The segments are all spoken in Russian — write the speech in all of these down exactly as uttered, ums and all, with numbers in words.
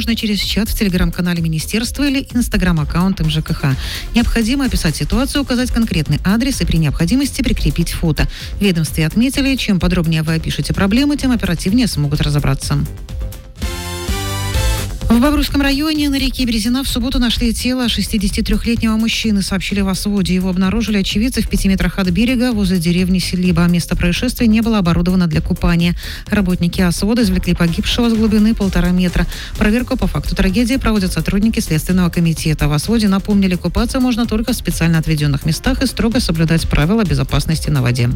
можно через чат в телеграм-канале министерства или инстаграм-аккаунт эм жэ ка ха. Необходимо описать ситуацию, указать конкретный адрес и при необходимости прикрепить фото. В ведомстве отметили, чем подробнее вы опишете проблемы, тем оперативнее смогут разобраться. В Бобруйском районе на реке Березина в субботу нашли тело шестидесятитрёхлетнего мужчины, сообщили в Осводе. Его обнаружили очевидцы в пяти метрах от берега возле деревни Селиба. Место происшествия не было оборудовано для купания. Работники Освода извлекли погибшего с глубины полтора метра. Проверку по факту трагедии проводят сотрудники Следственного комитета. В Осводе напомнили, купаться можно только в специально отведенных местах и строго соблюдать правила безопасности на воде.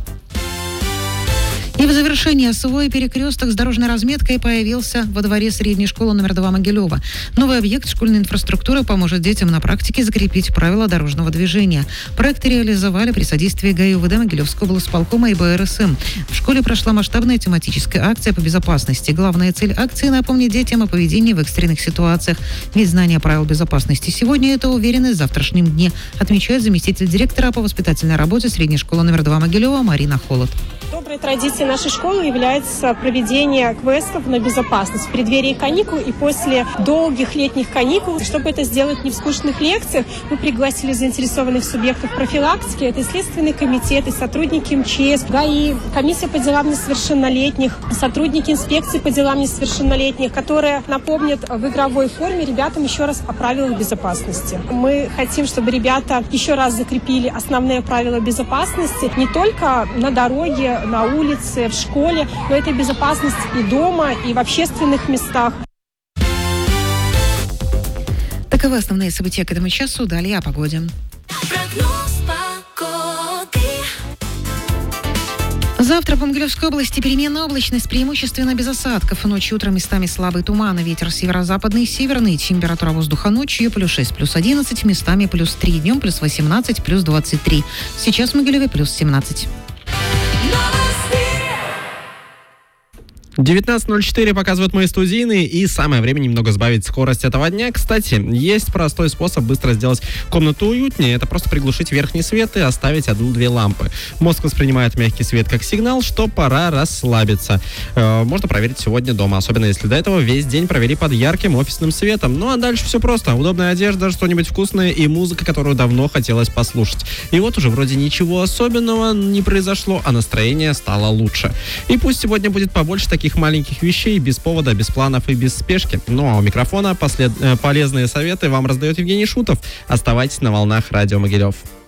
И в завершении свой перекресток с дорожной разметкой появился во дворе средней школы номер два Могилева. Новый объект школьной инфраструктуры поможет детям на практике закрепить правила дорожного движения. Проект реализовали при содействии га и у вэ дэ Могилевского облсполкома и бэ эр эс эм. В школе прошла масштабная тематическая акция по безопасности. Главная цель акции – напомнить детям о поведении в экстренных ситуациях. Ведь знание правил безопасности сегодня – это уверенность в завтрашнем дне, отмечает заместитель директора по воспитательной работе средней школы номер два Могилева Марина Холод. Доброй традицией нашей школы является проведение квестов на безопасность в преддверии каникул и после долгих летних каникул. Чтобы это сделать не в скучных лекциях, мы пригласили заинтересованных субъектов профилактики. Это и Следственный комитет, и сотрудники эм че эс, га и, комиссия по делам несовершеннолетних, сотрудники инспекции по делам несовершеннолетних, которые напомнят в игровой форме ребятам еще раз о правилах безопасности. Мы хотим, чтобы ребята еще раз закрепили основные правила безопасности не только на дороге, на улице, в школе, но это безопасность и дома, и в общественных местах. Таковы основные события к этому часу. Далее о погоде. Завтра по Могилевской области переменная облачность, преимущественно без осадков. Ночью, утром местами слабый туман, ветер северо-западный, северный. Температура воздуха ночью плюс шесть, плюс одиннадцать, местами плюс три, днем плюс восемнадцать, плюс двадцать три. Сейчас в Могилеве плюс семнадцать. девятнадцать ноль четыре показывают мои студийные, и самое время немного сбавить скорость этого дня. Кстати, есть простой способ быстро сделать комнату уютнее. Это просто приглушить верхний свет и оставить одну-две лампы. Мозг воспринимает мягкий свет как сигнал, что пора расслабиться. Э, можно проверить сегодня дома, особенно если до этого весь день провели под ярким офисным светом. Ну а дальше все просто. Удобная одежда, что-нибудь вкусное и музыка, которую давно хотелось послушать. И вот уже вроде ничего особенного не произошло, а настроение стало лучше. И пусть сегодня будет побольше таких маленьких вещей, без повода, без планов и без спешки. Ну а у микрофона послед... полезные советы вам раздает Евгений Шутов. Оставайтесь на волнах Радио Могилев.